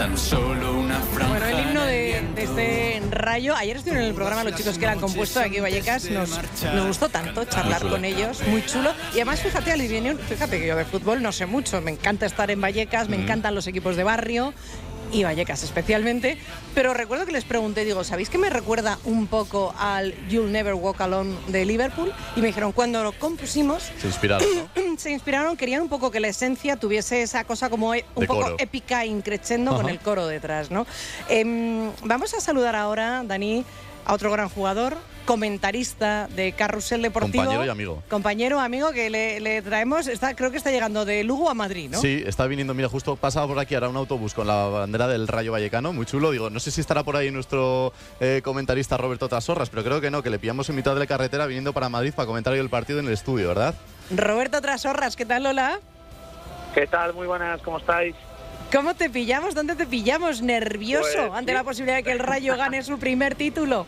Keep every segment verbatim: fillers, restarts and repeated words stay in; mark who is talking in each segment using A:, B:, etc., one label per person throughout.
A: tan solo una franja.
B: Bueno, el himno de, de este Rayo, ayer estuvieron en el programa los chicos que lo han compuesto aquí Vallecas, nos, nos gustó tanto charlar con ellos, muy chulo. Y además, fíjate, Alivienion, fíjate que yo de fútbol no sé mucho, me encanta estar en Vallecas, me mm. encantan los equipos de barrio, y Vallecas especialmente, pero recuerdo que les pregunté, digo, ¿sabéis que me recuerda un poco al You'll Never Walk Alone de Liverpool? Y me dijeron, cuando lo compusimos...
C: Se inspiraron, ¿no?
B: Se inspiraron, querían un poco que la esencia tuviese esa cosa como un
C: de
B: poco
C: coro.
B: épica, increchendo,
C: Ajá.
B: con el coro detrás, ¿no? Eh, vamos a saludar ahora, Dani, a otro gran jugador, comentarista de Carrusel Deportivo.
C: Compañero y amigo.
B: Compañero, amigo, que le, le traemos, está, creo que está llegando de Lugo a Madrid, ¿no?
C: Sí, está viniendo, mira, justo pasaba por aquí ahora un autobús con la bandera del Rayo Vallecano, muy chulo. Digo, no sé si estará por ahí nuestro eh, comentarista Roberto Trasorras, pero creo que no, que le pillamos en mitad de la carretera viniendo para Madrid para comentar hoy el partido en el estudio, ¿verdad?
B: Roberto Trasorras, ¿qué tal, Lola?
D: ¿Qué tal? Muy buenas, ¿cómo estáis?
B: ¿Cómo te pillamos? ¿Dónde te pillamos? ¿Nervioso
D: pues,
B: ante
D: sí.
B: la posibilidad de que el Rayo gane su primer título?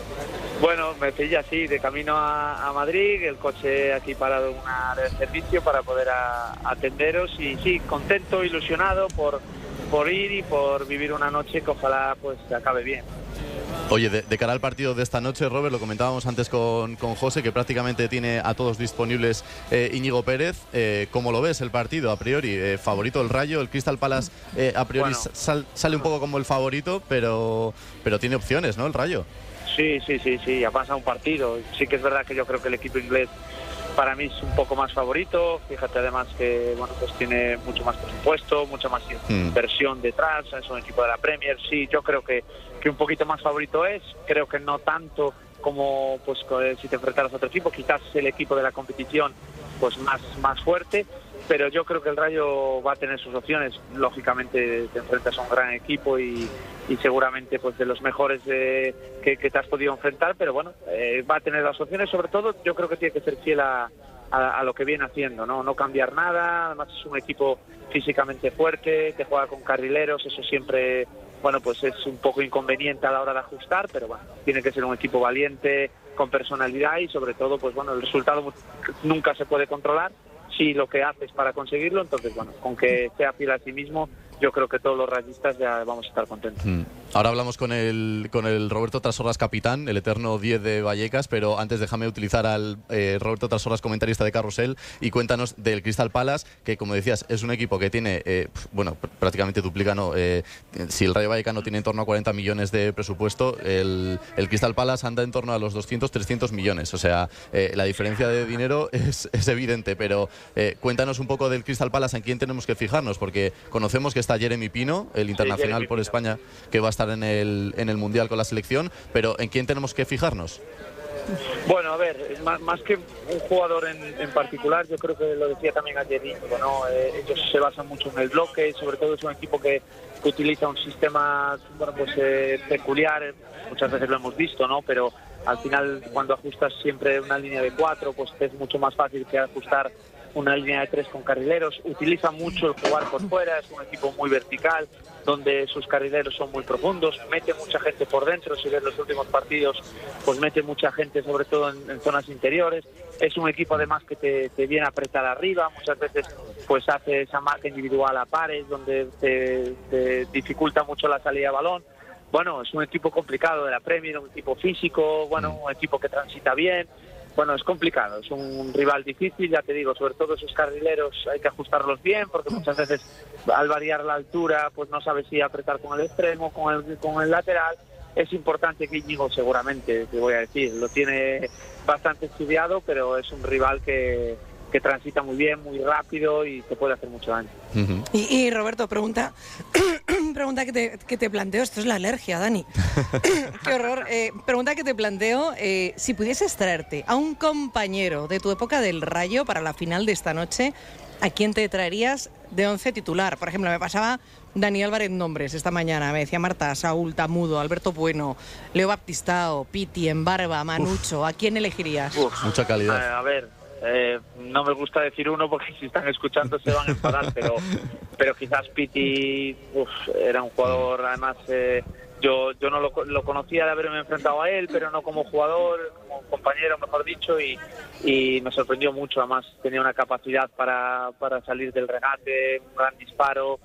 D: Bueno, me pilla así, de camino a, a Madrid, el coche aquí parado en una área de servicio para poder a, atenderos y sí, contento, ilusionado por, por ir y por vivir una noche que ojalá pues acabe bien.
C: Oye, de, de cara al partido de esta noche, Robert, lo comentábamos antes con, con José, que prácticamente tiene a todos disponibles eh, Íñigo Pérez. Eh, ¿Cómo lo ves el partido a priori? Eh, ¿Favorito el Rayo? El Crystal Palace eh, a priori bueno, sal, sale un poco como el favorito, pero, pero tiene opciones, ¿no? El Rayo.
D: Sí, sí, sí, sí, ha pasado un partido. Sí que es verdad que yo creo que el equipo inglés para mí es un poco más favorito. Fíjate además que bueno, pues tiene mucho más presupuesto, mucha más inversión mm. detrás, es un equipo de la Premier. Sí, yo creo que, que un poquito más favorito es, creo que no tanto como pues si te enfrentaras a otro equipo, quizás el equipo de la competición pues más, más fuerte, pero yo creo que el Rayo va a tener sus opciones. Lógicamente te enfrentas a un gran equipo y, y seguramente pues de los mejores de, que, que te has podido enfrentar, pero bueno, eh, va a tener las opciones. Sobre todo yo creo que tiene que ser fiel a, a, a lo que viene haciendo, ¿no? No cambiar nada. Además es un equipo físicamente fuerte, que juega con carrileros, eso siempre, bueno, pues es un poco inconveniente a la hora de ajustar, pero bueno, tiene que ser un equipo valiente, con personalidad y sobre todo, pues bueno, el resultado nunca se puede controlar. Si lo que haces para conseguirlo, entonces bueno, con que sea fiel a sí mismo, yo creo que todos los rayistas ya vamos a estar contentos. Mm.
C: Ahora hablamos con el, con el Roberto Trasorras capitán, el eterno diez de Vallecas, pero antes déjame utilizar al eh, Roberto Trasorras comentarista de Carrusel y cuéntanos del Crystal Palace, que como decías es un equipo que tiene, eh, bueno, prácticamente duplica, ¿no? Eh, si el Rayo Vallecano tiene en torno a cuarenta millones de presupuesto, el, el Crystal Palace anda en torno a los doscientos, trescientos millones, o sea, eh, la diferencia de dinero es, es evidente, pero eh, cuéntanos un poco del Crystal Palace, en quién tenemos que fijarnos, porque conocemos que está Jeremy Pino, el internacional sí, por España, que va a estar en el, en el Mundial con la selección, pero ¿en quién tenemos que fijarnos?
D: Bueno, a ver, más, más que un jugador en, en particular, yo creo que lo decía también ayer Íñigo, ¿no? Eh, ellos se basan mucho en el bloque y sobre todo es un equipo que, que utiliza un sistema, bueno, pues eh, peculiar, muchas veces lo hemos visto, ¿no? Pero al final cuando ajustas siempre una línea de cuatro, pues es mucho más fácil que ajustar una línea de tres con carrileros. Utiliza mucho el jugar por fuera, es un equipo muy vertical, donde sus carrileros son muy profundos, mete mucha gente por dentro. Si ves los últimos partidos, pues mete mucha gente sobre todo en, en zonas interiores. Es un equipo además que te, te viene a apretar arriba, muchas veces pues hace esa marca individual a pares, donde te, te dificulta mucho la salida de balón. Bueno, es un equipo complicado de la Premier, un equipo físico, bueno, un equipo que transita bien. Bueno, es complicado, es un rival difícil, ya te digo, sobre todo esos carrileros hay que ajustarlos bien, porque muchas veces al variar la altura, pues no sabes si apretar con el extremo, con el, con el lateral. Es importante que Íñigo, seguramente, te voy a decir, lo tiene bastante estudiado, pero es un rival que, que transita muy bien, muy rápido y te puede hacer mucho daño.
B: Uh-huh. y, y Roberto, pregunta pregunta que te, que te planteo, esto es la alergia, Dani. Qué horror. Eh, pregunta que te planteo, eh, si pudieses traerte a un compañero de tu época del Rayo para la final de esta noche, ¿a quién te traerías de once titular? Por ejemplo, me pasaba Dani Álvarez nombres esta mañana, me decía Marta, Saúl, Tamudo, Alberto Bueno, Leo Baptistao, Piti, Embarba, Manucho. Uf. ¿A quién elegirías?
C: Uf, mucha calidad.
D: A, a ver, eh, no me gusta decir uno porque si están escuchando se van a enfadar, pero, pero quizás Piti uf, era un jugador, además eh, yo yo no lo, lo conocía de haberme enfrentado a él, pero no como jugador, como compañero, mejor dicho, y, y me sorprendió mucho. Además tenía una capacidad para, para salir del regate, un gran disparo.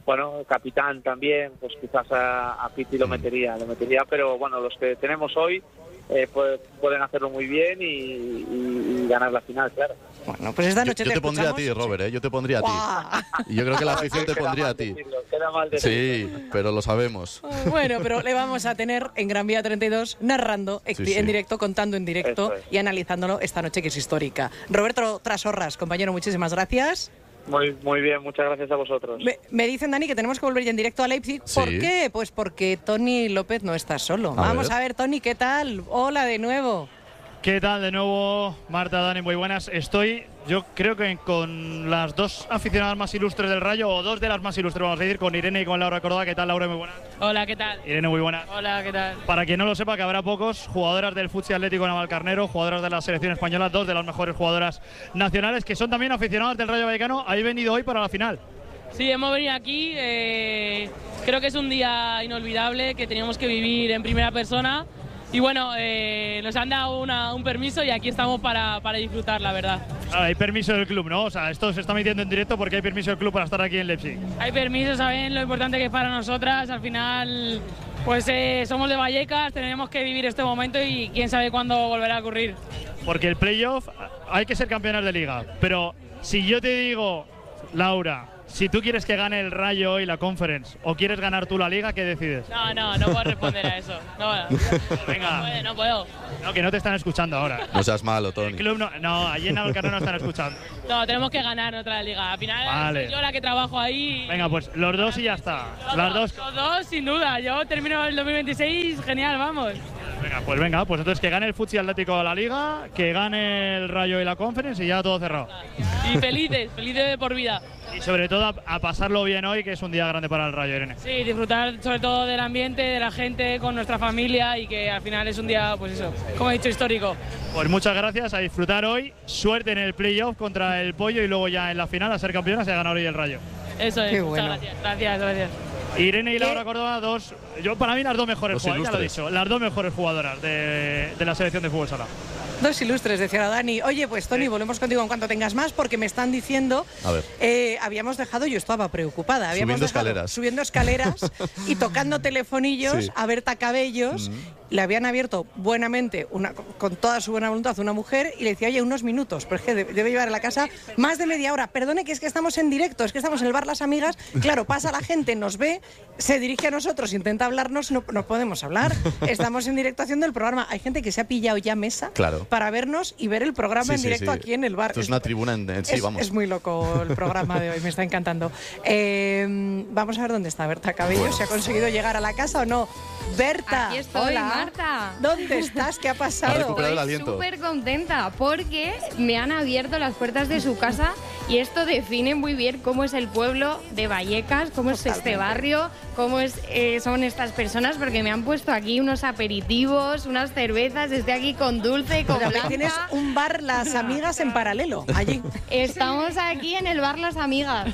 D: bueno, capitán también, pues quizás a, a Piti lo metería, lo metería, pero bueno, los que tenemos hoy eh, pues, pueden hacerlo muy bien y, y, y ganar la final, claro.
B: Bueno, pues esta noche
C: yo, yo
B: te,
C: te pondría a ti,
B: escuchamos.
C: Robert, ¿eh? Yo te pondría a ti. Y yo creo que la afición te
D: Queda
C: pondría
D: mal
C: a ti.
D: decirlo, queda mal decirlo.
C: Sí, pero lo sabemos.
B: Bueno, pero le vamos a tener en Gran Vía treinta y dos narrando
C: Sí,
B: en
C: sí.
B: directo, contando en directo
D: Eso es.
B: y analizándolo esta noche que es histórica. Roberto Trasorras, compañero, muchísimas gracias.
D: Muy, muy bien, muchas gracias a vosotros.
B: Me, me dicen, Dani, que tenemos que volver ya en directo a Leipzig.
C: Sí.
B: ¿Por qué? Pues porque Tony López no está solo.
C: A
B: Vamos
C: ver.
B: a ver, Tony, ¿qué tal? Hola de nuevo.
A: ¿Qué tal de nuevo, Marta, Dani? Muy buenas. Estoy, yo creo que con las dos aficionadas más ilustres del Rayo, o dos de las más ilustres, vamos a decir, con Irene y con Laura Córdoba. ¿Qué tal, Laura? Muy buenas.
E: Hola, ¿qué tal?
A: Irene, muy buenas.
E: Hola, ¿qué tal?
A: Para quien no lo sepa, que habrá pocos, jugadoras del Futsi Atlético Navalcarnero, jugadoras de la selección española, dos de las mejores jugadoras nacionales, que son también aficionadas del Rayo Vallecano. Habéis venido hoy para la final.
E: Sí, hemos venido aquí. Eh, creo que es un día inolvidable que teníamos que vivir en primera persona. Y bueno, eh, nos han dado una, un permiso y aquí estamos para, para disfrutar, la verdad.
A: Ah, hay permiso del club, ¿no? O sea, esto se está metiendo en directo porque hay permiso del club para estar aquí en Leipzig.
E: Hay permiso, saben lo importante que es para nosotras. Al final, pues eh, somos de Vallecas, tenemos que vivir este momento y quién sabe cuándo volverá a ocurrir.
A: Porque el playoff, hay que ser campeonas de liga. Pero si yo te digo, Laura, si tú quieres que gane el Rayo hoy la Conference o quieres ganar tú la liga, ¿qué decides?
E: No, no, no puedo responder a eso. No,
A: Venga.
E: no, puedo, no puedo.
A: No, que no te están escuchando ahora.
C: No seas malo,
A: El
C: Tony.
A: club no, no, allí en Navalcarnero no están escuchando.
E: No, tenemos que ganar otra liga. Al final
A: Vale.
E: soy yo la que trabajo ahí.
A: Venga, pues los dos y ya está.
E: Los
A: Las
E: dos,
A: dos.
E: los dos, sin duda. Yo termino el dos mil veintiséis, genial, vamos.
A: Venga, pues venga, pues entonces que gane el Futsi Atlético la liga, que gane el Rayo y la Conference y ya todo cerrado.
E: Y felices, felices de por vida.
A: Y sobre todo a, a pasarlo bien hoy, que es un día grande para el Rayo, Irene.
E: Sí, disfrutar sobre todo del ambiente, de la gente, con nuestra familia y que al final es un día, pues eso, como he dicho, histórico.
A: Pues muchas gracias, a disfrutar hoy, suerte en el playoff contra el Pollo y luego ya en la final a ser campeonas y a ganar hoy el Rayo.
E: Eso es,
B: Qué
E: muchas
B: bueno.
E: gracias. Gracias, gracias.
A: Irene y
B: ¿Qué?
A: Laura Córdoba, dos, yo para mí las dos mejores
C: Dos
A: jugadoras, ya lo he
C: ilustres.
A: dicho, las dos mejores jugadoras de, de la selección de fútbol sala.
B: Dos ilustres, decía Dani. Oye, pues Tony, volvemos contigo en cuanto tengas más, porque me están diciendo,
C: A ver.
B: eh, habíamos dejado, yo estaba preocupada, habíamos
C: Subiendo
B: dejado-
C: escaleras.
B: subiendo escaleras y tocando telefonillos
C: Sí.
B: a Berta Cabellos. Le habían abierto buenamente, una, con toda su buena voluntad, una mujer y le decía, oye, unos minutos, pero es que debe debe llevar a la casa más de media hora. Perdone, que es que estamos en directo, es que estamos en el bar Las Amigas. Claro, pasa la gente, nos ve, se dirige a nosotros, intenta hablarnos, no, no podemos hablar. Estamos en directo haciendo el programa. Hay gente que se ha pillado ya mesa
C: Claro.
B: para vernos y ver el programa
C: Sí,
B: en
C: sí,
B: directo
C: sí.
B: aquí en el bar.
C: Esto es una tribuna en, en sí,
B: es,
C: vamos.
B: es muy loco el programa de hoy, me está encantando. Eh, vamos a ver dónde está Berta Cabello,
C: Bueno.
B: si ha conseguido llegar a la casa o no. Berta,
F: Aquí estoy,
B: hola.
F: Marta.
B: ¿Dónde estás? ¿Qué ha
C: Ha
B: pasado?
C: recuperado el
F: Estoy
C: aliento.
F: súper contenta porque me han abierto las puertas de su casa y esto define muy bien cómo es el pueblo de Vallecas, cómo es este barrio, cómo es, eh, son estas personas, porque me han puesto aquí unos aperitivos, unas cervezas, estoy aquí con dulce, con
B: Pero que
F: blanca.
B: tienes un bar Las Amigas en paralelo, allí.
F: Estamos aquí en el bar Las Amigas.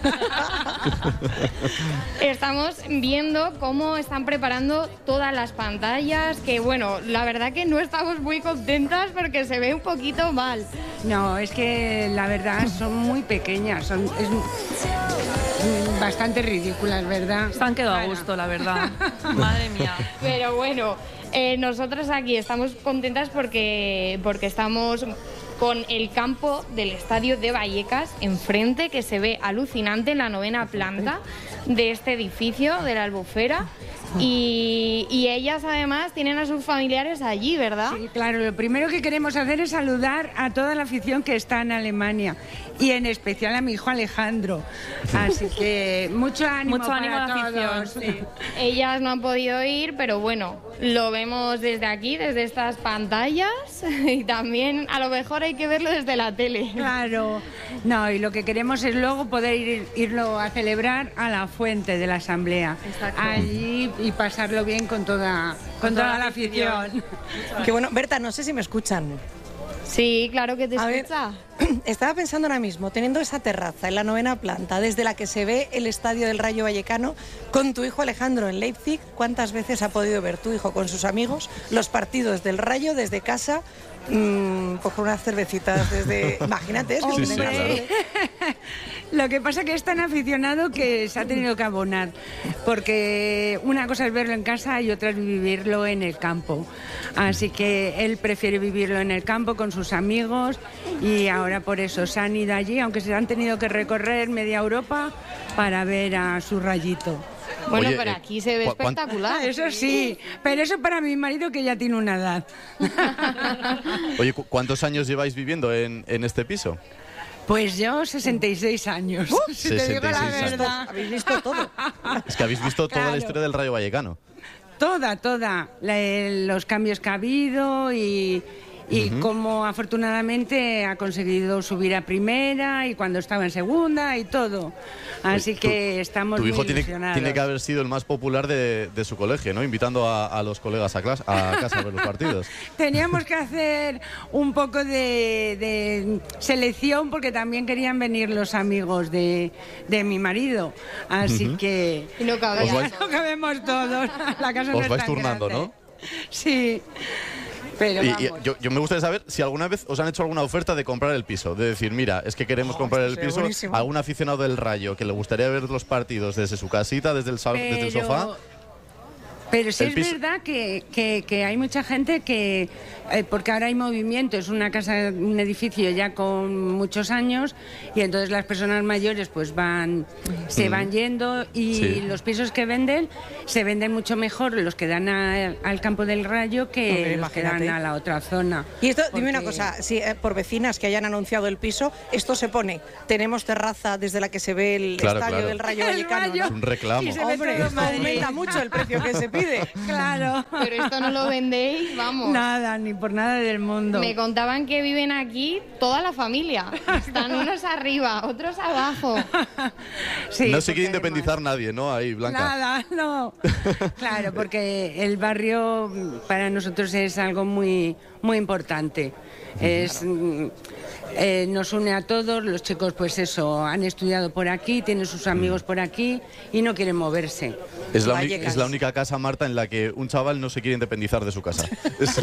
F: Estamos viendo cómo están preparando todas las pantallas, que bueno, la verdad que no estamos muy contentas porque se ve un poquito mal.
G: No, es que la verdad son muy pequeñas, son es, mm, bastante ridículas, ¿verdad?
H: Se han quedado a
G: Ana.
H: gusto, la verdad. Madre mía.
F: Pero bueno, eh, nosotros aquí estamos contentas porque, porque estamos con el campo del estadio de Vallecas enfrente, que se ve alucinante en la novena planta de este edificio de la Albufera. Y, y ellas además tienen a sus familiares allí, ¿verdad?
G: Sí, claro, lo primero que queremos hacer es saludar a toda la afición que está en Alemania y en especial a mi hijo Alejandro. Así que mucho ánimo,
H: Mucho ánimo
G: para
H: a la afición,
G: todos.
H: sí.
F: Ellas no han podido ir, pero bueno, lo vemos desde aquí, desde estas pantallas, y también a lo mejor hay que verlo desde la tele.
G: Claro, no, y lo que queremos es luego poder ir, irlo a celebrar a la fuente de la asamblea,
F: Exacto.
G: allí y pasarlo bien con toda, con toda la afición.
B: Qué bueno. Berta, no sé si me escuchan.
F: Sí, claro que te
B: A ver,
F: escucha.
B: estaba pensando ahora mismo, teniendo esa terraza en la novena planta, desde la que se ve el estadio del Rayo Vallecano, con tu hijo Alejandro en Leipzig, ¿cuántas veces ha podido ver tu hijo con sus amigos los partidos del Rayo desde casa? Mmm, pues con unas cervecitas desde... Imagínate, es que
C: Sí, sí,
B: tienen
C: claro.
B: casa.
G: Lo que pasa es que es tan aficionado que se ha tenido que abonar, porque una cosa es verlo en casa y otra es vivirlo en el campo. Así que él prefiere vivirlo en el campo con sus amigos y ahora por eso se han ido allí, aunque se han tenido que recorrer media Europa para ver a su Rayito.
F: Bueno,
C: Oye,
F: pero
C: eh,
F: aquí se ve
C: ¿cu-
F: espectacular.
G: Eso sí, pero eso para mi marido que ya tiene una edad.
C: Oye, ¿cu- ¿cuántos años lleváis viviendo en, en este piso?
G: Pues yo, sesenta y seis años, si te digo la
C: sesenta y seis años.
G: verdad.
B: Habéis visto todo.
C: Es que habéis visto toda
G: Claro.
C: la historia del Rayo Vallecano.
G: Toda, toda. La- el- los cambios que ha habido y, y cómo afortunadamente ha conseguido subir a primera y cuando estaba en segunda y todo. Así
C: Oye,
G: que
C: tu-
G: estamos
C: Tu
G: muy
C: hijo tiene,
G: ilusionados.
C: tiene que haber sido el más popular de, de su colegio, ¿no? Invitando a, a los colegas a, clas- a casa a ver los partidos.
G: Teníamos que hacer un poco de, de selección porque también querían venir los amigos de, de mi marido. Así que
F: Y no cabía.
C: Os vais-
G: no cabemos todos. La casa no
C: Os
G: es
C: vais
G: tan
C: turnando,
G: grande.
C: ¿no?
G: Sí. Pero
C: Y,
G: vamos.
C: y yo, yo me gustaría saber si alguna vez os han hecho alguna oferta de comprar el piso. De decir, mira, es que queremos comprar el
B: sería
C: piso.
B: buenísimo.
C: Algún aficionado del Rayo que le gustaría ver los partidos desde su casita, desde el, sa- desde el
G: Pero-
C: sofá.
G: Pero sí
C: El
G: es
C: piso-
G: verdad que, que- que hay mucha gente que, eh, porque ahora hay movimiento, es una casa, un edificio ya con muchos años y entonces las personas mayores pues van, se van yendo y
C: Sí.
G: los pisos que venden se venden mucho mejor los que dan a- al campo del Rayo que
B: Hombre,
G: los que dan
B: imagínate.
G: a la otra zona.
B: Y esto, dime una
G: Porque-
B: cosa, si eh, por vecinas que hayan anunciado el piso, esto se pone, tenemos terraza desde la que se ve el
C: Claro,
B: estadio
C: claro.
B: del Rayo
G: El
B: Vallecano,
G: Rayo.
B: ¿no?
C: Es un reclamo.
G: Y se ve
B: Hombre,
G: todo
B: esto
G: Madrid.
B: aumenta mucho el precio que se pide.
G: Claro.
F: Pero esto no lo vendéis, vamos.
G: Nada, ni por nada del mundo.
F: Me contaban que viven aquí toda la familia. Están unos arriba, otros abajo.
G: Sí,
C: no se quiere
G: porque
C: independizar nadie, ¿no? Ahí, Blanca.
G: Nada, no. Claro, porque el barrio mm, para nosotros es algo muy, muy importante. Es, mm, eh, nos une a todos, los chicos pues eso, han estudiado por aquí, tienen sus amigos por aquí y no quieren moverse.
C: Es la, uni-
B: Vallecas.
C: es la única casa, Marta, en la que un chaval no se quiere independizar de su casa. Es-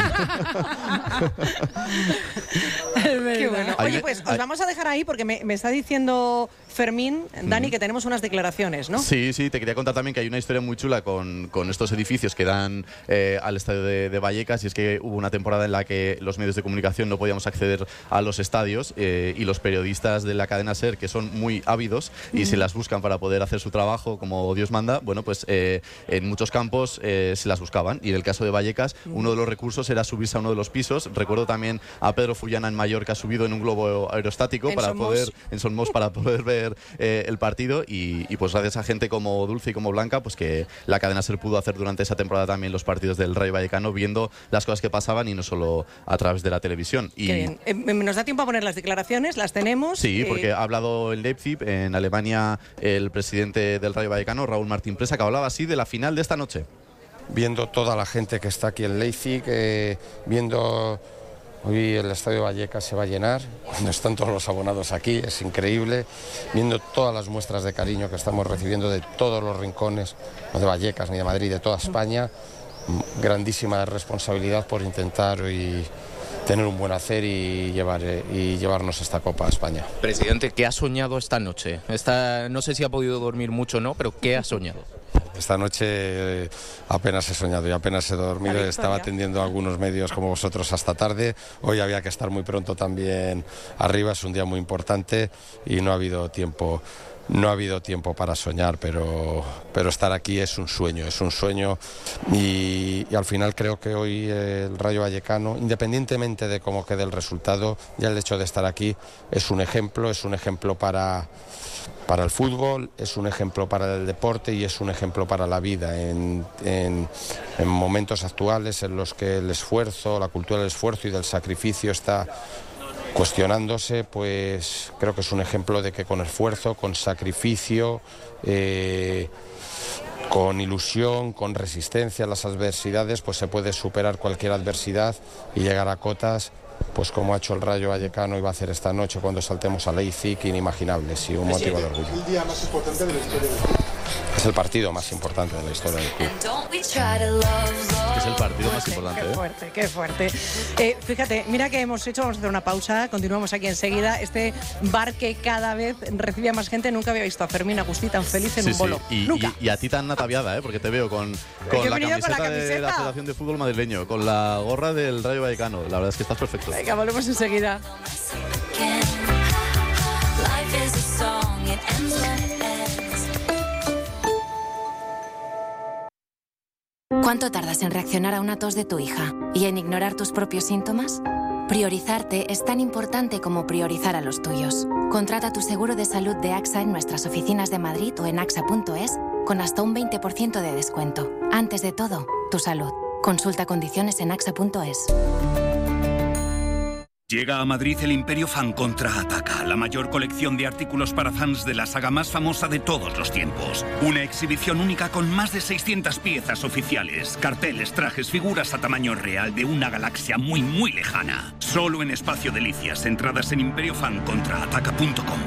G: Es verdad.
B: Qué bueno.
C: Ahí
B: Oye,
C: me-
B: pues os
C: ahí-
B: vamos a dejar ahí porque me, me está diciendo Fermín, Dani, que tenemos unas declaraciones, ¿no?
C: Sí, sí, te quería contar también que hay una historia muy chula con, con estos edificios que dan eh, al estadio de, de Vallecas, y es que hubo una temporada en la que los medios de comunicación no podíamos acceder a los estadios eh, y los periodistas de la cadena SER, que son muy ávidos y se las buscan para poder hacer su trabajo como Dios manda, bueno, pues eh, en muchos campos eh, se las buscaban, y en el caso de Vallecas uno de los recursos era subirse a uno de los pisos. Recuerdo también a Pedro Fullana en Mallorca subido en un globo aerostático
B: En
C: para
B: Somos.
C: poder en Somos para poder ver eh, el partido, y, y pues gracias a gente como Dulce y como Blanca, pues que la cadena SER pudo hacer durante esa temporada también los partidos del Rayo Vallecano, viendo las cosas que pasaban y no solo a través de la televisión. Y
B: Qué bien. Eh, ¿Nos da tiempo a poner las declaraciones? ¿Las tenemos?
C: sí,
B: Eh,
C: porque ha hablado en Leipzig, en Alemania, el presidente del Rayo Vallecano, Raúl Martín Presa, que hablaba así de la final de esta noche.
I: Viendo toda la gente que está aquí en Leipzig, eh, viendo hoy el Estadio Vallecas se va a llenar, cuando están todos los abonados aquí, es increíble, viendo todas las muestras de cariño que estamos recibiendo de todos los rincones, no de Vallecas ni de Madrid, de toda España, grandísima responsabilidad por intentar y tener un buen hacer y, llevar, eh, y llevarnos esta Copa a España.
J: Presidente, ¿qué ha soñado esta noche? Esta, no sé si ha podido dormir mucho o no, pero ¿qué ha soñado?
I: Esta noche eh, apenas he soñado y apenas he dormido.
B: La victoria.
I: Estaba atendiendo a algunos medios como vosotros hasta tarde. Hoy había que estar muy pronto también arriba. Es un día muy importante y no ha habido tiempo. No ha habido tiempo para soñar, pero, pero estar aquí es un sueño, es un sueño y, y al final creo que hoy el Rayo Vallecano, independientemente de cómo quede el resultado, ya el hecho de estar aquí es un ejemplo, es un ejemplo para, para el fútbol, es un ejemplo para el deporte y es un ejemplo para la vida en, en, en momentos actuales en los que el esfuerzo, la cultura del esfuerzo y del sacrificio está cuestionándose, pues creo que es un ejemplo de que con esfuerzo, con sacrificio, eh, con ilusión, con resistencia a las adversidades, pues se puede superar cualquier adversidad y llegar a cotas, pues como ha hecho el Rayo Vallecano y va a hacer esta noche cuando saltemos a Leipzig, inimaginables y un motivo de orgullo.
K: El día más importante de la historia del club.
I: Es el partido más importante de la historia del club.
C: Es el partido más importante.
B: Qué
C: ¿eh?
B: fuerte, qué fuerte. Eh, fíjate, mira que hemos hecho, vamos a hacer una pausa, continuamos aquí enseguida. Este bar que cada vez recibe a más gente, nunca había visto a Fermín Agustí tan feliz en
C: Sí,
B: un bolo.
C: sí. Y,
B: nunca.
C: y- y a ti tan ataviada, ¿eh? Porque te veo con,
B: que
C: con,
B: he
C: la
B: venido
C: camiseta
B: con la
C: de la
B: camiseta.
C: Federación de Fútbol Madrileño, con la gorra del Rayo Vallecano. La verdad es que estás perfecto.
B: Venga, volvemos enseguida.
K: ¿Cuánto tardas en reaccionar a una tos de tu hija y en ignorar tus propios síntomas? Priorizarte es tan importante como priorizar a los tuyos. Contrata tu seguro de salud de AXA en nuestras oficinas de Madrid o en axa punto es con hasta un veinte por ciento de descuento. Antes de todo, tu salud. Consulta condiciones en axa punto es.
L: Llega a Madrid el Imperio Fan Contraataca, la mayor colección de artículos para fans de la saga más famosa de todos los tiempos. Una exhibición única con más de seiscientas piezas oficiales, carteles, trajes, figuras a tamaño real de una galaxia muy muy lejana. Solo en Espacio Delicias, entradas en imperio fan contraataca punto com.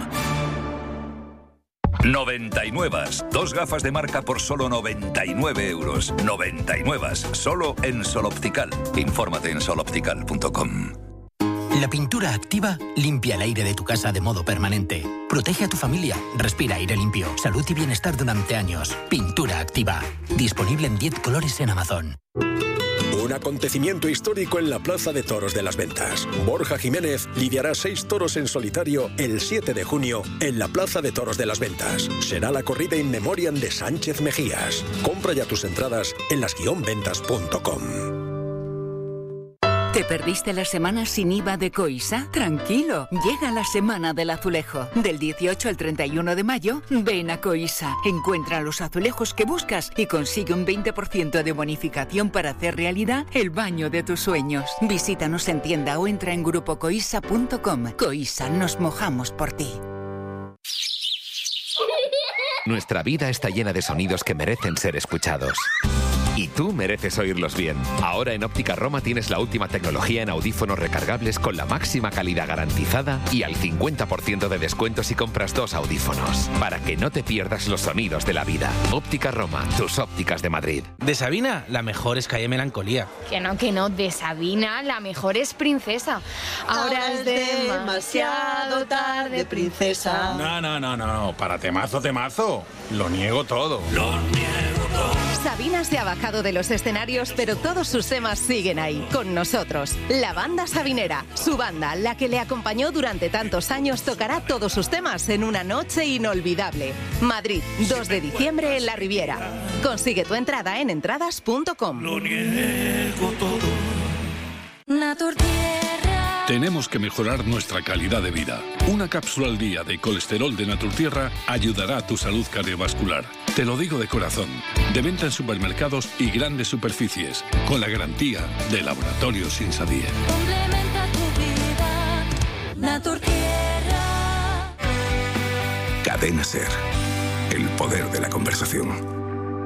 M: noventa y nueve. Dos gafas de marca por solo noventa y nueve euros. noventa y nueve. Solo en Sol Optical. Infórmate en sol optical punto com.
N: La pintura activa limpia el aire de tu casa de modo permanente. Protege a tu familia. Respira aire limpio. Salud y bienestar durante años. Pintura activa. Disponible en diez colores en Amazon.
O: Un acontecimiento histórico en la Plaza de Toros de las Ventas. Borja Jiménez lidiará seis toros en solitario el siete de junio en la Plaza de Toros de las Ventas. Será la corrida in memoriam de Sánchez Mejías. Compra ya tus entradas en las guion ventas punto com.
P: ¿Te perdiste la semana sin I V A de Coisa? Tranquilo, llega la Semana del Azulejo. Del dieciocho al treinta y uno de mayo, ven a Coisa. Encuentra los azulejos que buscas y consigue un veinte por ciento de bonificación para hacer realidad el baño de tus sueños. Visítanos en tienda o entra en grupo coisa punto com. Coisa, nos mojamos por ti.
Q: Nuestra vida está llena de sonidos que merecen ser escuchados. Y tú mereces oírlos bien. Ahora en Óptica Roma tienes la última tecnología en audífonos recargables con la máxima calidad garantizada y al cincuenta por ciento de descuento si compras dos audífonos. Para que no te pierdas los sonidos de la vida. Óptica Roma, tus ópticas de Madrid.
J: De Sabina, la mejor es Calle Melancolía.
F: Que no, que no, de Sabina, la mejor es Princesa. Ahora es demasiado tarde, princesa.
R: No, no, no, no, para temazo, temazo. Lo niego todo. Lo niego todo.
S: Sabina se ha bajado de los escenarios, pero todos sus temas siguen ahí, con nosotros. La banda sabinera, su banda, la que le acompañó durante tantos años, tocará todos sus temas en una noche inolvidable. Madrid, dos de diciembre en la Riviera. Consigue tu entrada en entradas punto com.
R: Lo niego todo.
T: Naturtierra.
U: Tenemos que mejorar nuestra calidad de vida. Una cápsula al día de colesterol de Naturtierra ayudará a tu salud cardiovascular. Te lo digo de corazón. De venta en supermercados y grandes superficies, con la garantía de Laboratorios Insadie.
T: Complementa tu vida. Naturtierra.
M: Cadena Ser. El poder de la conversación.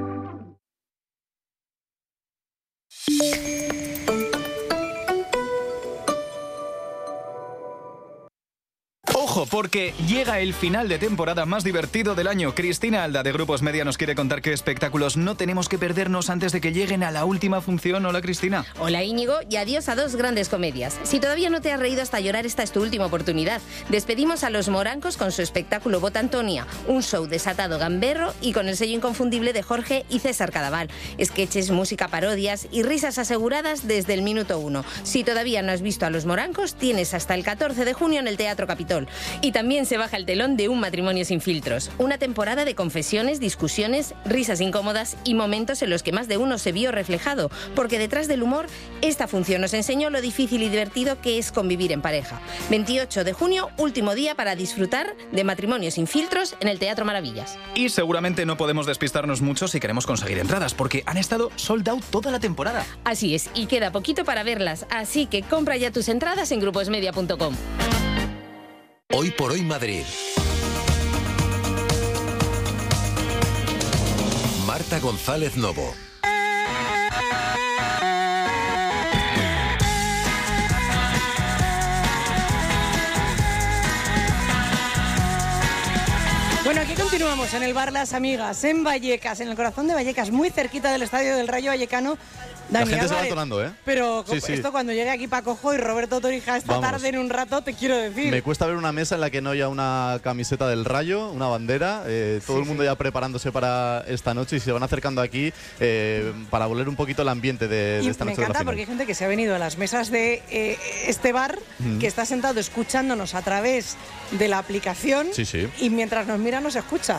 V: Ojo, porque llega el final de temporada más divertido del año. Cristina Alda, de Grupos Media, nos quiere contar qué espectáculos no tenemos que perdernos antes de que lleguen a la última función. Hola, Cristina.
W: Hola, Íñigo, y adiós a dos grandes comedias. Si todavía no te has reído hasta llorar, esta es tu última oportunidad. Despedimos a Los Morancos con su espectáculo Bota Antonia, un show desatado gamberro y con el sello inconfundible de Jorge y César Cadaval. Sketches, música, parodias y risas aseguradas desde el minuto uno. Si todavía no has visto a Los Morancos, tienes hasta el catorce de junio en el Teatro Capitol. Y también se baja el telón de Un matrimonio sin filtros. Una temporada de confesiones, discusiones, risas incómodas y momentos en los que más de uno se vio reflejado. Porque detrás del humor, esta función nos enseñó lo difícil y divertido que es convivir en pareja. veintiocho de junio, último día para disfrutar de Matrimonio sin filtros en el Teatro Maravillas.
V: Y seguramente no podemos despistarnos mucho si queremos conseguir entradas, porque han estado sold out toda la temporada.
W: Así es, y queda poquito para verlas. Así que compra ya tus entradas en gruposmedia punto com.
X: Hoy por hoy Madrid. Marta González Novo.
B: Bueno, aquí Aquí continuamos en el bar Las Amigas, en Vallecas, en el corazón de Vallecas, muy cerquita del estadio del Rayo Vallecano. Dani
C: La gente se va
B: Álvarez,
C: atonando, ¿eh?
B: Pero
C: Sí, sí.
B: esto cuando llegue aquí Paco Jo y Roberto Torija esta
C: Vamos.
B: tarde en un rato, te quiero decir.
C: Me cuesta ver una mesa en la que no haya una camiseta del Rayo, una bandera, eh, todo
B: Sí,
C: el mundo
B: sí.
C: ya preparándose para esta noche y se van acercando aquí eh, para volver un poquito el ambiente de, de
B: Y
C: esta
B: me
C: noche de la
B: encanta
C: final.
B: porque hay gente que se ha venido a las mesas de eh, este bar,
C: Mm.
B: que está sentado escuchándonos a través de la aplicación
C: Sí, sí.
B: y mientras nos mira nos escucha.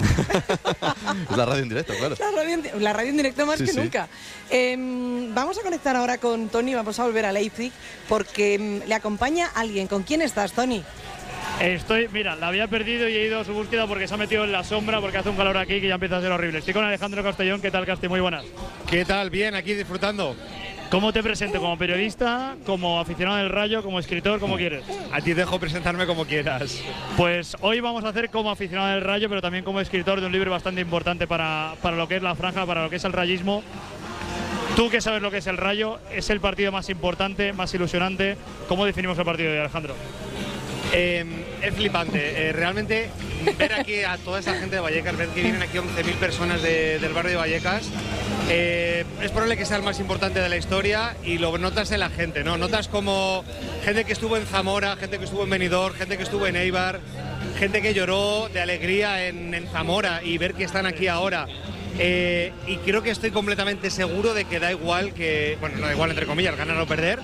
C: Es la radio en directo, claro.
B: La radio, en- la radio en directo más
C: Sí,
B: que
C: sí.
B: nunca. Em, vamos a conectar ahora con Tony, vamos a volver a Leipzig porque em, le acompaña alguien. ¿Con quién estás, Tony?
A: Estoy, mira, la había perdido y he ido a su búsqueda porque se ha metido en la sombra, porque hace un calor aquí que ya empieza a ser horrible. Estoy con Alejandro Castellón. ¿Qué tal, Casti? Muy buenas.
D: ¿Qué tal? Bien, aquí disfrutando.
A: ¿Cómo te presento? ¿Como periodista, como aficionado del Rayo, como escritor, como quieres?
D: A ti dejo presentarme como quieras.
A: Pues hoy vamos a hacer como aficionado del Rayo, pero también como escritor de un libro bastante importante para, para lo que es la franja, para lo que es el rayismo. Tú que sabes lo que es el Rayo, es el partido más importante, más ilusionante. ¿Cómo definimos el partido de hoy, Alejandro?
D: Eh, es flipante. Eh, realmente ver aquí a toda esa gente de Vallecas, ver que vienen aquí once mil personas de- del barrio de Vallecas, eh, es probable que sea el más importante de la historia y lo notas en la gente, ¿no? Notas como gente que estuvo en Zamora, gente que estuvo en Benidorm, gente que estuvo en Eibar, gente que lloró de alegría en, en Zamora y ver que están aquí ahora. Eh, y creo que estoy completamente seguro de que da igual que, bueno, no da igual entre comillas, ganar o perder,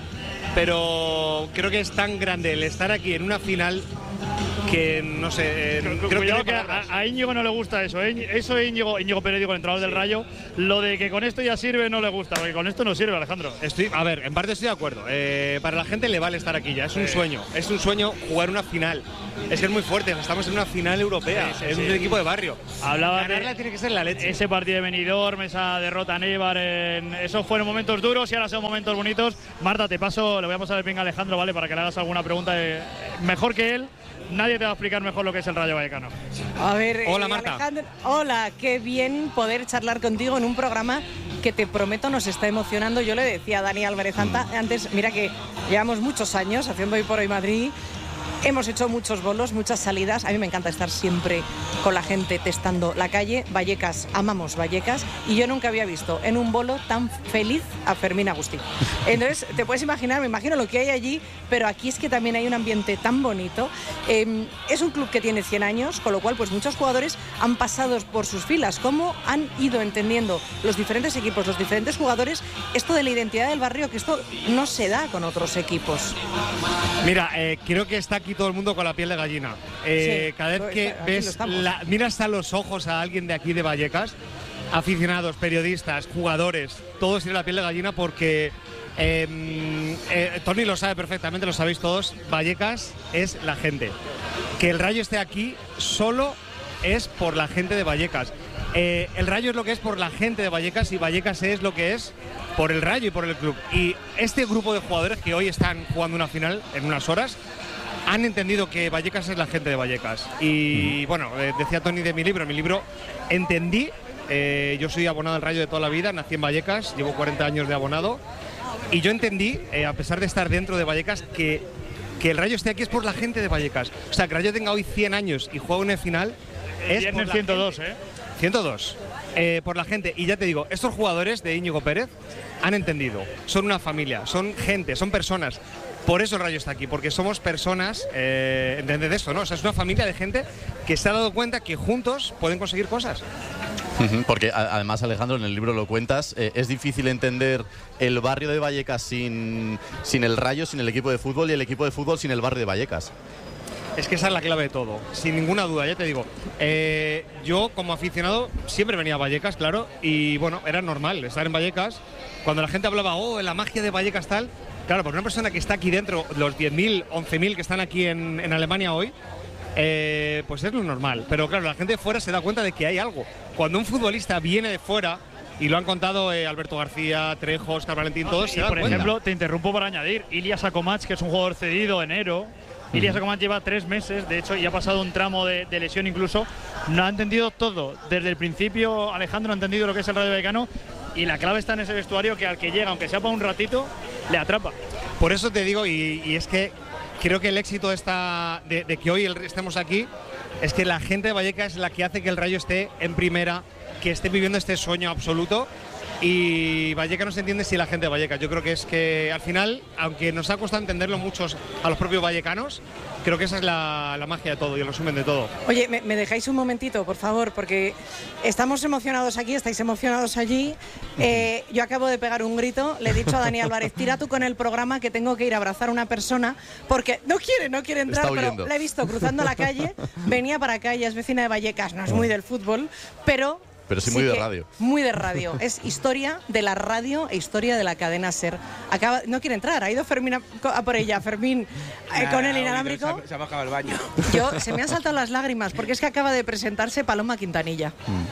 D: pero creo que es tan grande el estar aquí en una final que, no sé, eh, creo que
A: Cuidado
D: no hay
A: que
D: palabras.
A: a, a Íñigo no le gusta eso, ¿eh? Eso es Íñigo, Íñigo Pérez, digo, el entrenador del Rayo. Lo de que con esto ya sirve no le gusta, porque con esto no sirve, Alejandro.
D: Estoy, a ver, en parte estoy de acuerdo. Eh, para la gente le vale estar aquí ya, es un sueño. Es un sueño jugar una final. Es que es muy fuerte, estamos en una final europea,
A: Sí, sí,
D: es
A: sí.
D: un equipo de barrio.
A: Hablaba
D: Ganarla
A: de
D: tiene que ser la leche.
A: ese partido de Benidorm, esa derrota en Eibar, en- esos fueron momentos duros y ahora son momentos bonitos. Marta, te paso, le voy a pasar el ping a Alejandro, ¿vale? Para que le hagas alguna pregunta. eh, mejor que él, nadie te va a explicar mejor lo que es el Rayo Vallecano.
B: A ver,
A: Hola,
B: eh,
A: Marta.
B: Alejandro, hola, qué bien poder charlar contigo en un programa que te prometo nos está emocionando. Yo le decía a Dani Álvarez anta- antes, mira que llevamos muchos años haciendo Hoy por Hoy Madrid. Hemos hecho muchos bolos, muchas salidas. A mí me encanta estar siempre con la gente testando la calle. Vallecas, amamos Vallecas. Y yo nunca había visto en un bolo tan feliz a Fermín Agustí. Entonces, te puedes imaginar, me imagino lo que hay allí, pero aquí es que también hay un ambiente tan bonito. Eh, es un club que tiene cien años, con lo cual pues muchos jugadores han pasado por sus filas. ¿Cómo han ido entendiendo los diferentes equipos, los diferentes jugadores, esto de la identidad del barrio, que esto no se da con otros equipos?
D: Mira, eh, creo que está aquí todo el mundo con la piel de gallina. Eh,
B: Sí,
D: cada vez
B: pues,
D: que
B: aquí lo
D: ves,
B: estamos.
D: la- miras a los ojos a alguien de aquí de Vallecas, aficionados, periodistas, jugadores, todos tienen la piel de gallina porque eh, eh, Tony lo sabe perfectamente, lo sabéis todos, Vallecas es la gente. Que el Rayo esté aquí solo es por la gente de Vallecas. Eh, el Rayo es lo que es por la gente de Vallecas y Vallecas es lo que es por el Rayo y por el club. Y este grupo de jugadores que hoy están jugando una final en unas horas han entendido que Vallecas es la gente de Vallecas. Y bueno, eh, decía Tony de mi libro, mi libro entendí, eh, yo soy abonado al Rayo de toda la vida, nací en Vallecas, llevo cuarenta años de abonado, y yo entendí, eh, a pesar de estar dentro de Vallecas, que, que el Rayo esté aquí es por la gente de Vallecas. O sea, que el Rayo tenga hoy cien años y juegue una final es
A: Viernes
D: por la
A: ciento dos,
D: gente.
A: ¿eh?
D: ciento dos. Eh, por la gente. Y ya te digo, estos jugadores de Íñigo Pérez han entendido. Son una familia, son gente, son personas. Por eso el Rayo está aquí, porque somos personas, eh, entended esto, ¿no? O sea, es una familia de gente que se ha dado cuenta que juntos pueden conseguir cosas.
C: Ujú, porque a- además, Alejandro, en el libro lo cuentas, eh, es difícil entender el barrio de Vallecas sin, sin el Rayo, sin el equipo de fútbol y el equipo de fútbol sin el barrio de Vallecas.
D: Es que esa es la clave de todo, sin ninguna duda, ya te digo. Eh, yo, como aficionado, siempre venía a Vallecas, claro, y bueno, era normal estar en Vallecas. Cuando la gente hablaba, oh, la magia de Vallecas tal, claro, por una persona que está aquí dentro, los diez mil, once mil que están aquí en, en Alemania hoy, eh, pues es lo normal. Pero claro, la gente de fuera se da cuenta de que hay algo. Cuando un futbolista viene de fuera, y lo han contado eh, Alberto García, Trejo, Oscar Valentín, todos se
A: Y
D: dan
A: por
D: cuenta.
A: ejemplo, te interrumpo para añadir, Ilias Akomach, que es un jugador cedido enero. Ilias Akomach lleva tres meses, de hecho, y ha pasado un tramo de, de lesión incluso. No ha entendido todo. Desde el principio, Alejandro ha entendido lo que es el Rayo Vallecano. Y la clave está en ese vestuario que al que llega, aunque sea para un ratito, le atrapa.
D: Por eso te digo, y, y es que creo que el éxito de, esta, de, de que hoy el, estemos aquí es que la gente de Vallecas es la que hace que el Rayo esté en primera, que esté viviendo este sueño absoluto. Y Vallecas no se entiende sin la gente de Vallecas. Yo creo que es que al final, aunque nos ha costado entenderlo muchos a los propios vallecanos, creo que esa es la, la magia de todo y el resumen de todo.
B: Oye, ¿me, me dejáis un momentito, por favor? Porque estamos emocionados aquí, estáis emocionados allí. Eh, yo acabo de pegar un grito, le he dicho a Dani Álvarez, tira tú con el programa que tengo que ir a abrazar a una persona, porque no quiere, no quiere entrar, pero la he visto cruzando la calle, venía para acá, ella es vecina de Vallecas, no es muy del fútbol, pero...
C: Pero sí, sí muy de radio.
B: Muy de radio. Es historia de la radio e historia de la cadena SER. Acaba, no quiere entrar, ha ido Fermín a, a por ella. Fermín, eh, con el inalámbrico.
E: Se ha bajado al baño.
B: Yo, se me han saltado las lágrimas, porque es que acaba de presentarse Paloma Quintanilla.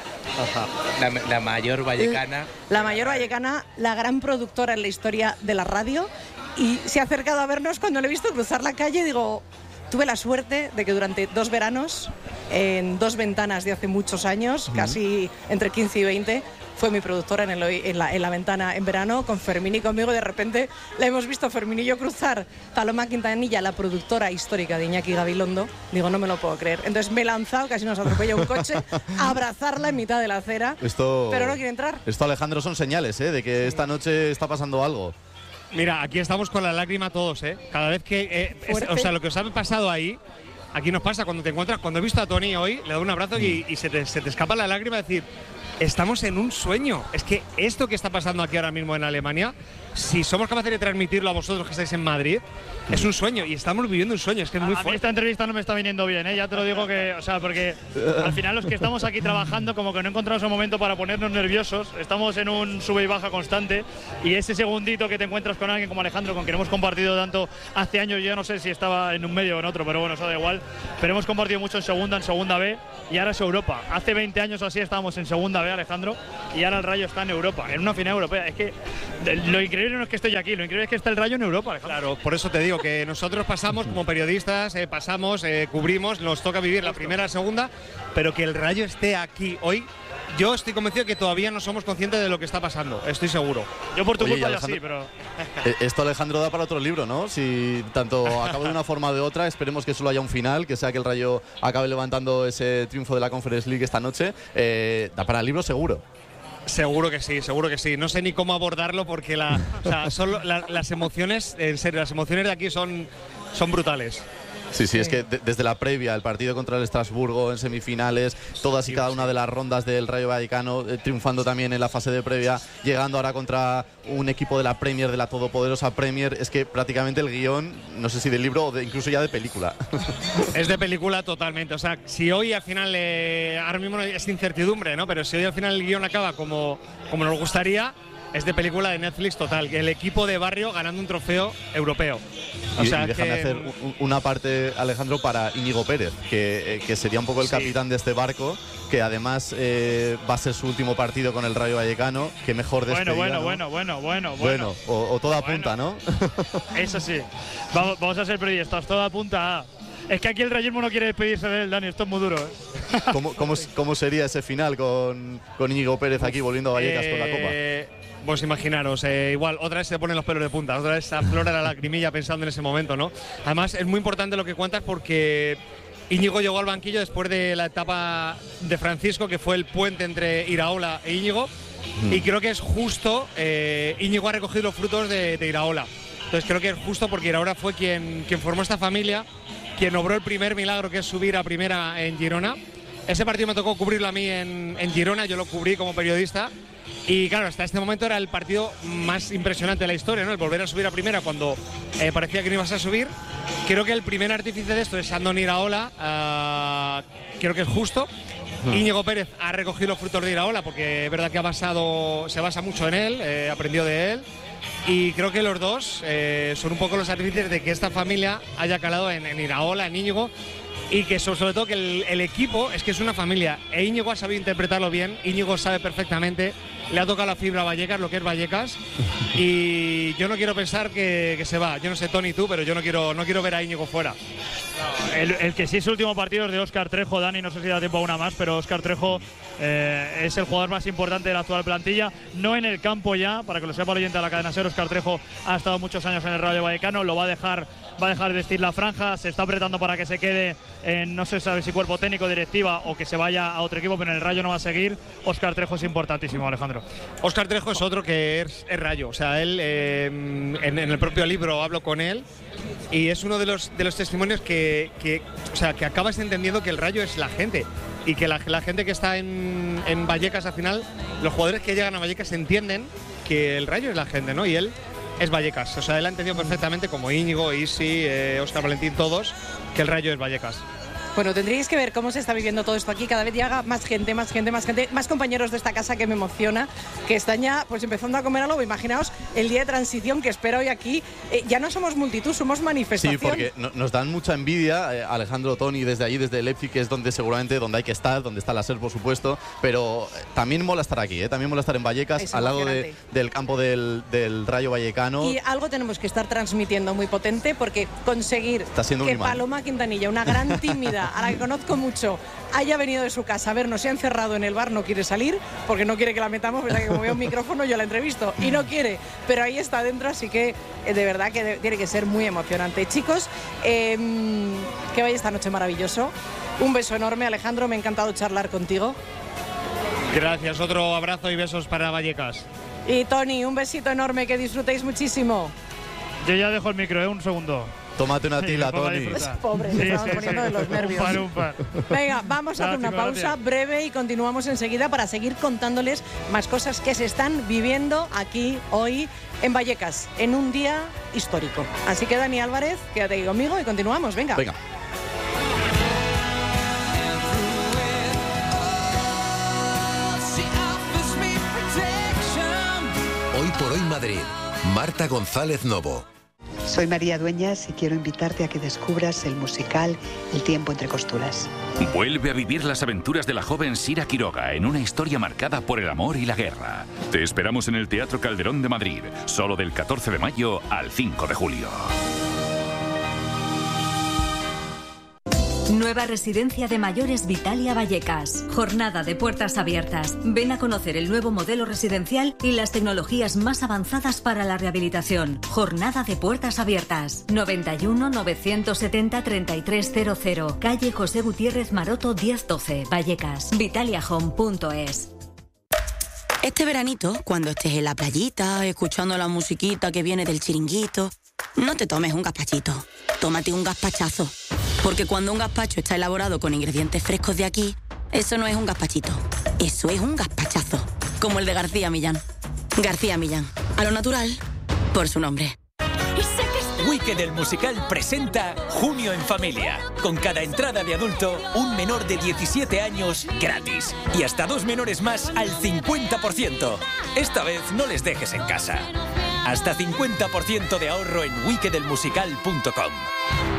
E: La, la mayor vallecana.
B: La, la mayor vallecana, la gran productora en la historia de la radio. Y se ha acercado a vernos cuando le he visto cruzar la calle y digo... Tuve la suerte de que durante dos veranos, en dos ventanas de hace muchos años, uh-huh. casi entre quince y veinte, fue mi productora en, el, en, la, en la ventana en verano con Fermín y conmigo. De repente la hemos visto Fermín y yo cruzar. Paloma Quintanilla, la productora histórica de Iñaki Gabilondo. Digo, no me lo puedo creer. Entonces me he lanzado, casi nos atropella un coche, a abrazarla en mitad de la acera.
C: Esto,
B: pero no quiere entrar.
C: Esto, Alejandro, son señales, ¿eh? De que esta noche está pasando algo.
D: Mira, aquí estamos con la lágrima todos, ¿eh? Cada vez que... Eh, es, o sea, lo que os ha pasado ahí, aquí nos pasa cuando te encuentras... Cuando he visto a Tony hoy, le doy un abrazo y, y se, te, se te escapa la lágrima de decir... Estamos en un sueño. Es que esto que está pasando aquí ahora mismo en Alemania, si somos capaces de transmitirlo a vosotros que estáis en Madrid, es un sueño y estamos viviendo un sueño. Es que es muy
A: a, a
D: fuerte.
A: mí esta entrevista no me está viniendo bien, ¿eh? Ya te lo digo que, o sea, porque al final los que estamos aquí trabajando como que no encontramos un momento para ponernos nerviosos. Estamos en un sube y baja constante y ese segundito que te encuentras con alguien como Alejandro, con quien hemos compartido tanto hace años, yo no sé si estaba en un medio o en otro, pero bueno, eso da igual. Pero hemos compartido mucho en segunda, en segunda B y ahora es Europa. Hace veinte años o así estábamos en segunda B, Alejandro, y ahora el Rayo está en Europa, en una final europea. Es que lo increíble no es que estoy aquí, lo increíble es que está el Rayo en Europa, Alejandro.
D: Claro, por eso te digo que nosotros pasamos como periodistas, eh, pasamos, eh, cubrimos, nos toca vivir la primera, la segunda, pero que el Rayo esté aquí hoy, yo estoy convencido que todavía no somos conscientes de lo que está pasando, estoy seguro.
A: Yo por tu
C: Oye,
A: culpa ya
C: Alejandro,
A: sí, pero...
C: Esto, Alejandro, da para otro libro, ¿no? Si tanto acaba de una forma o de otra, esperemos que solo haya un final, que sea que el Rayo acabe levantando ese triunfo de la Conference League esta noche. Eh, da para el libro seguro.
D: Seguro que sí, seguro que sí. No sé ni cómo abordarlo porque la, o sea, son la, las emociones, en serio, las emociones de aquí son, son brutales.
C: Sí, sí, es que de, desde la previa, el partido contra el Estrasburgo en semifinales, todas y cada una de las rondas del Rayo Vallecano, eh, triunfando también en la fase de previa, llegando ahora contra un equipo de la Premier, de la todopoderosa Premier, es que prácticamente el guión, no sé si del libro o de, incluso ya de película.
D: Es de película totalmente, o sea, si hoy al final, eh, ahora mismo es incertidumbre, ¿no? Pero si hoy al final el guión acaba como, como nos gustaría, es de película de Netflix total, el equipo de barrio ganando un trofeo europeo. O
C: y,
D: sea
C: y déjame
D: que,
C: hacer un, una parte, Alejandro, para Íñigo Pérez, que, eh, que sería un poco el
D: sí.
C: capitán de este barco, que además eh, va a ser su último partido con el Rayo Vallecano, que mejor despedida,
A: Bueno, bueno,
C: ¿no?
A: bueno, bueno, bueno,
C: Bueno, o, o todo apunta,
A: bueno.
C: ¿no?
A: Eso sí, vamos, vamos a ser periodistas, todo apunta a... Es que aquí el rayismo no quiere despedirse de él, Dani, esto es muy duro, ¿eh?
C: ¿Cómo, cómo, cómo sería ese final con, con Íñigo Pérez aquí volviendo a Vallecas
D: eh,
C: con la Copa?
D: Pues imaginaros, eh, igual, otra vez se ponen los pelos de punta, otra vez se aflora la lagrimilla pensando en ese momento, ¿no? Además, es muy importante lo que cuentas porque Íñigo llegó al banquillo después de la etapa de Francisco, que fue el puente entre Iraola e Íñigo, mm. y creo que es justo, eh, Íñigo ha recogido los frutos de, de Iraola. Entonces creo que es justo porque Iraola fue quien, quien formó esta familia, quien obró el primer milagro, que es subir a primera en Girona. Ese partido me tocó cubrirlo a mí en, en Girona, yo lo cubrí como periodista. Y claro, hasta este momento era el partido más impresionante de la historia, ¿no? El volver a subir a primera cuando eh, parecía que no ibas a subir. Creo que el primer artífice de esto es Andoni Iraola, uh, creo que es justo. Hmm. Íñigo Pérez ha recogido los frutos de Iraola porque es verdad que ha basado, se basa mucho en él, eh, aprendió de él. Y creo que los dos eh, son un poco los artífices de que esta familia haya calado en, en Iraola, en Íñigo. Y que sobre todo que el, el equipo es que es una familia. E Íñigo ha sabido interpretarlo bien. Íñigo sabe perfectamente. Le ha tocado la fibra a Vallecas, lo que es Vallecas. Y yo no quiero pensar que, que se va. Yo no sé, Tony, tú, pero yo no quiero, no quiero ver a Íñigo fuera.
A: El, el que sí es el último partido es de Óscar Trejo, Dani, no sé si da tiempo a una más, pero Óscar Trejo eh, es el jugador más importante de la actual plantilla, no en el campo ya, para que lo sepa el oyente de la cadena SER. Óscar Trejo ha estado muchos años en el Rayo Vallecano, lo va a dejar, va a dejar vestir la franja, se está apretando para que se quede en, no se sabe si cuerpo técnico, directiva o que se vaya a otro equipo, pero en el Rayo no va a seguir. Óscar Trejo es importantísimo, Alejandro.
D: Óscar Trejo es otro que es, es Rayo, o sea, él eh, en, en el propio libro hablo con él y es uno de los, de los testimonios que, que, o sea, que acabas entendiendo que el Rayo es la gente y que la, la gente que está en, en Vallecas al final, los jugadores que llegan a Vallecas entienden que el Rayo es la gente, ¿no? Y él es Vallecas, o sea, él ha entendido perfectamente, como Íñigo, Isi, eh, Óscar Valentín, todos, que el Rayo es Vallecas.
B: Bueno, tendríais que ver cómo se está viviendo todo esto aquí. Cada vez llega más gente, más gente, más gente, más compañeros de esta casa, que me emociona, que están ya pues empezando a comer algo. Imaginaos el día de transición que espera hoy aquí. Eh, ya no somos multitud, somos manifestación.
C: Sí, porque no, nos dan mucha envidia, eh, Alejandro, Tony, desde allí, desde Leipzig, que es donde seguramente donde hay que estar, donde está la SER, por supuesto, pero eh, también mola estar aquí, eh, también mola estar en Vallecas,
B: Es
C: al lado de,
B: emocionante.
C: del campo del, del Rayo Vallecano.
B: Y algo tenemos que estar transmitiendo muy potente, porque conseguir
C: Está siendo un
B: que
C: imán.
B: Paloma Quintanilla, una gran tímida, a la que conozco mucho, haya venido de su casa a vernos, se ha encerrado en el bar, no quiere salir, porque no quiere que la metamos, ¿verdad? Que como veo un micrófono yo la entrevisto y no quiere, pero ahí está dentro, así que eh, de verdad que de- tiene que ser muy emocionante. Chicos, eh, que vaya esta noche maravilloso. Un beso enorme, Alejandro, me ha encantado charlar contigo.
D: Gracias, otro abrazo y besos para Vallecas.
B: Y Tony, un besito enorme, que disfrutéis muchísimo.
A: Yo ya dejo el micro, ¿eh? Un segundo.
C: Tómate una
A: Sí,
C: tila,
A: me pongo a
C: Tony.
A: disfrutar.
B: Es pobre, le estamos poniendo de los nervios.
A: Un par, un par.
B: Venga, vamos a
A: Nada,
B: hacer una
A: chicos,
B: pausa
A: gracias.
B: breve y continuamos enseguida para seguir contándoles más cosas que se están viviendo aquí hoy en Vallecas, en un día histórico. Así que Dani Álvarez, quédate aquí conmigo y continuamos. Venga.
C: Venga.
X: Hoy por hoy Madrid. Marta González Novo.
G: Soy María Dueñas y quiero invitarte a que descubras el musical El tiempo entre costuras.
L: Vuelve a vivir las aventuras de la joven Sira Quiroga en una historia marcada por el amor y la guerra. Te esperamos en el Teatro Calderón de Madrid, solo del catorce de mayo al cinco de julio.
H: Nueva residencia de mayores Vitalia Vallecas. Jornada de puertas abiertas. Ven a conocer el nuevo modelo residencial y las tecnologías más avanzadas para la rehabilitación. Jornada de puertas abiertas. noventa y uno, novecientos setenta, treinta y tres cero cero. Calle José Gutiérrez Maroto diez doce, Vallecas. Vitalia Home punto es.
I: Este veranito, cuando estés en la playita, escuchando la musiquita que viene del chiringuito, no te tomes un gazpachito, tómate un gazpachazo. Porque cuando un gazpacho está elaborado con ingredientes frescos de aquí, eso no es un gazpachito, eso es un gazpachazo. Como el de García Millán. García Millán, a lo natural, por su nombre.
K: Wicked el musical presenta Junio en Familia. Con cada entrada de adulto, un menor de diecisiete años gratis. Y hasta dos menores más al cincuenta por ciento. Esta vez no les dejes en casa. Hasta cincuenta por ciento de ahorro en wicked el musical punto com.